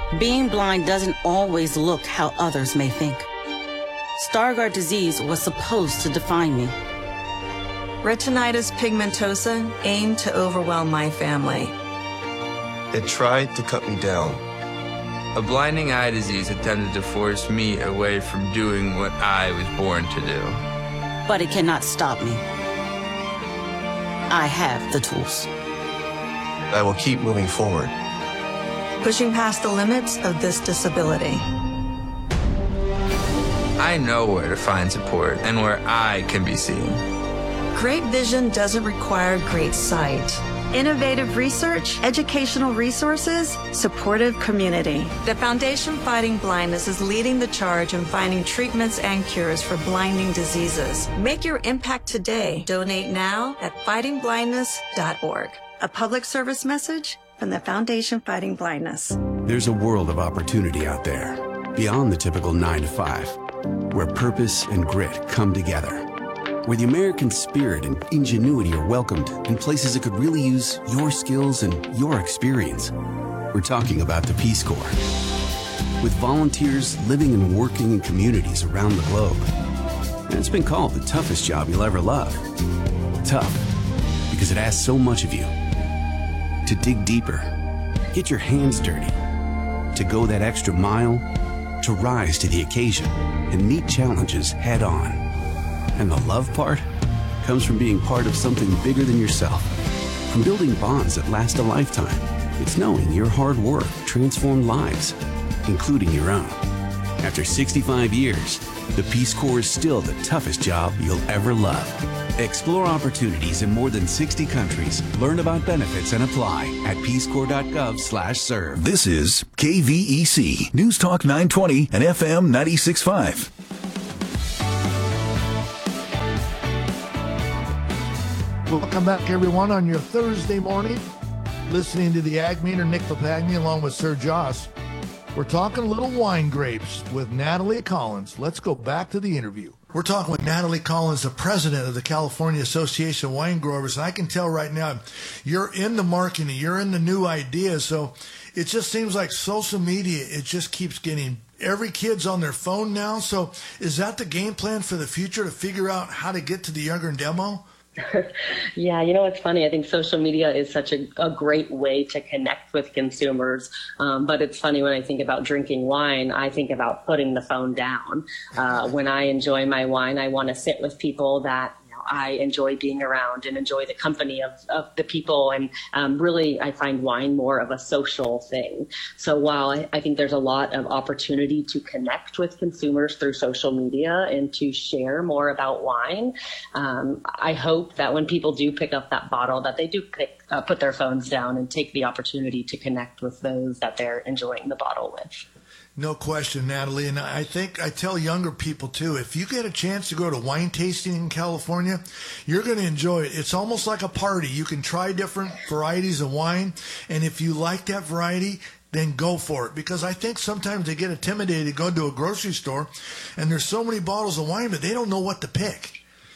Being blind doesn't always look how others may think. Stargardt disease was supposed to define me. Retinitis pigmentosa aimed to overwhelm my family. It tried to cut me down. A blinding eye disease attempted to force me away from doing what I was born to do. But it cannot stop me. I have the tools. I will keep moving forward. Pushing past the limits of this disability. I know where to find support and where I can be seen. Great vision doesn't require great sight. Innovative research, educational resources, supportive community. The Foundation Fighting Blindness is leading the charge in finding treatments and cures for blinding diseases. Make your impact today. Donate now at fightingblindness.org. A public service message from the Foundation Fighting Blindness. There's a world of opportunity out there, beyond the typical 9 to 5, where purpose and grit come together, where the American spirit and ingenuity are welcomed in places that could really use your skills and your experience. We're talking about the Peace Corps. With volunteers living and working in communities around the globe. And it's been called the toughest job you'll ever love. Tough, because it asks so much of you. To dig deeper, get your hands dirty, to go that extra mile, to rise to the occasion and meet challenges head on. And the love part comes from being part of something bigger than yourself, from building bonds that last a lifetime. It's knowing your hard work transformed lives, including your own. After 65 years, the Peace Corps is still the toughest job you'll ever love. Explore opportunities in more than 60 countries. Learn about benefits and apply at peacecorps.gov/serve. This is KVEC, News Talk 920 and FM 96.5. Welcome back, everyone, on your Thursday morning. Listening to the Ag Meter, Nick Papagni, along with Sir Joss. We're talking little wine grapes with Natalie Collins. Let's go back to the interview. We're talking with Natalie Collins, the president of the California Association of Wine Growers. And I can tell right now, you're in the marketing, you're in the new ideas. So it just seems like social media, it just keeps getting, every kid's on their phone now. So is that the game plan for the future, to figure out how to get to the younger demo? Yeah, it's funny. I think social media is such a great way to connect with consumers. But it's funny, when I think about drinking wine, I think about putting the phone down. When I enjoy my wine, I want to sit with people that I enjoy being around and enjoy the company of the people. And really, I find wine more of a social thing. So while I think there's a lot of opportunity to connect with consumers through social media and to share more about wine, I hope that when people do pick up that bottle, that they do put their phones down and take the opportunity to connect with those that they're enjoying the bottle with. No question, Natalie. And I think I tell younger people, too, if you get a chance to go to wine tasting in California, you're going to enjoy it. It's almost like a party. You can try different varieties of wine. And if you like that variety, then go for it. Because I think sometimes they get intimidated going to a grocery store, and there's so many bottles of wine, but they don't know what to pick.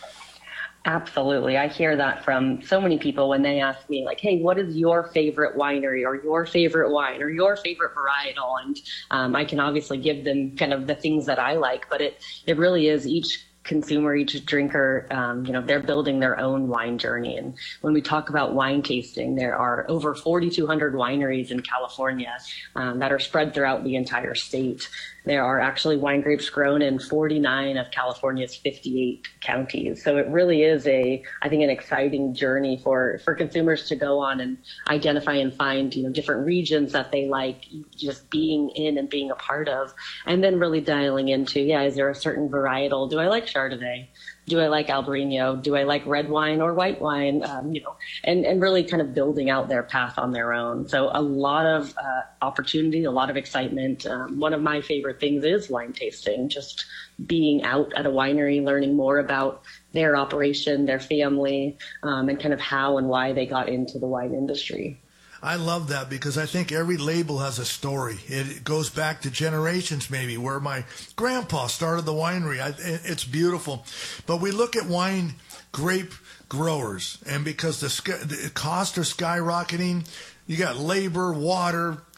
Absolutely. I hear that from so many people when they ask me, like, hey, what is your favorite winery or your favorite wine or your favorite varietal? And I can obviously give them kind of the things that I like, but it really is each consumer, each drinker, they're building their own wine journey. And when we talk about wine tasting, there are over 4,200 wineries in California that are spread throughout the entire state. There are actually wine grapes grown in 49 of California's 58 counties. So it really is I think an exciting journey for consumers to go on and identify and find, different regions that they like just being in and being a part of. And then really dialing into, is there a certain varietal? Do I like Chardonnay? Do I like Albarino? Do I like red wine or white wine? And really kind of building out their path on their own. So a lot of opportunity, a lot of excitement. One of my favorite things is wine tasting, just being out at a winery, learning more about their operation, their family, and kind of how and why they got into the wine industry. I love that, because I think every label has a story. It goes back to generations, maybe, where my grandpa started the winery. It's beautiful. But we look at wine grape growers, and because the costs are skyrocketing, you got labor, water,